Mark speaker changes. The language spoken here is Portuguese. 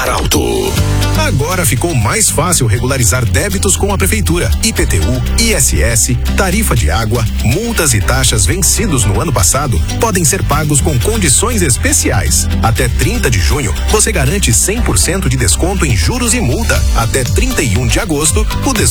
Speaker 1: Arauto.
Speaker 2: Agora ficou mais fácil regularizar débitos com a Prefeitura. IPTU, ISS, tarifa de água, multas e taxas vencidos no ano passado podem ser pagos com condições especiais. Até 30 de junho, você garante 100% de desconto em juros e multa. Até 31 de agosto, o desconto